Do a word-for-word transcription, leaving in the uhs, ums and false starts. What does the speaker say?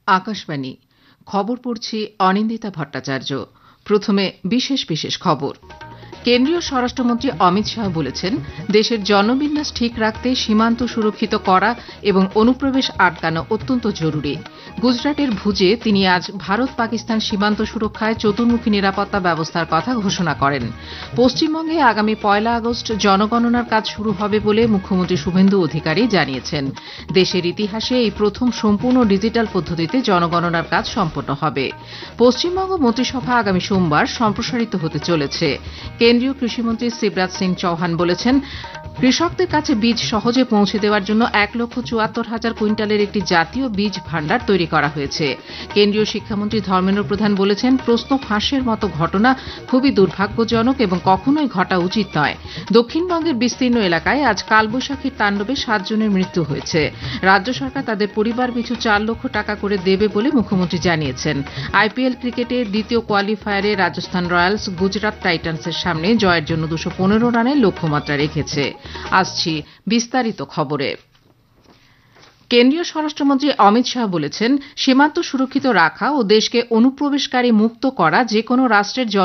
আকাশবাণী খবর পড়ছি অনিন্দিতা ভট্টাচার্য। প্রথমে বিশেষ বিশেষ খবর। কেন্দ্রীয় স্বরাষ্ট্রমন্ত্রী অমিত শাহ বলেছেন, দেশের জনবিন্যাস ঠিক রাখতে সীমান্ত সুরক্ষিত করা এবং অনুপ্রবেশ আটকানো অত্যন্ত জরুরি। গুজরাটের ভুজে তিনি আজ ভারত পাকিস্তান সীমান্ত সুরক্ষায় চতুর্মুখী নিরাপত্তা ব্যবস্থার কথা ঘোষণা করেন। পশ্চিমবঙ্গে আগামী পয়লা আগস্ট জনগণনার কাজ শুরু হবে বলে মুখ্যমন্ত্রী শুভেন্দু অধিকারী জানিয়েছেন। দেশের ইতিহাসে এই প্রথম সম্পূর্ণ ডিজিটাল পদ্ধতিতে জনগণনার কাজ সম্পন্ন হবে। পশ্চিমবঙ্গ মন্ত্রিসভা আগামী সোমবার সম্প্রসারিত হতে চলেছে। কেন্দ্রীয় কৃষিমন্ত্রী শিবরাজ সিং চৌহান বলেছেন, কৃষকদের কাছে বীজ সহজে পৌঁছে দেওয়ার জন্য এক লক্ষ চুয়াত্তর হাজার কুইন্টালের একটি জাতীয় বীজ ভাণ্ডার তৈরি করা হয়েছে। কেন্দ্রীয় শিক্ষামন্ত্রী ধর্মেন্দ্র প্রধান বলেছেন, প্রশ্ন ফাঁসের মতো ঘটনা খুবই দুর্ভাগ্যজনক এবং কখনোই ঘটা উচিত নয়। দক্ষিণবঙ্গের বিস্তীর্ণ এলাকায় আজ কালবৈশাখীর তাণ্ডবে সাতজনের মৃত্যু হয়েছে। রাজ্য সরকার তাদের পরিবার পিছু চার লক্ষ টাকা করে দেবে বলে মুখ্যমন্ত্রী জানিয়েছেন। আইপিএল ক্রিকেটের দ্বিতীয় কোয়ালিফায়ারে রাজস্থান রয়্যালস গুজরাট টাইটান্সের সামনে জয়ের জন্য দুশো পনেরো রানের লক্ষ্যমাত্রা রেখেছে। আসছি বিস্তারিত খবরে। কেন্দ্রীয় স্বরাষ্ট্রমন্ত্রী অমিত শাহ বলেছেন, সীমান্ত সুরক্ষিত রাখা ও দেশকে অনুপ্রবেশকারী মুক্ত করা যে কোনো রাষ্ট্রের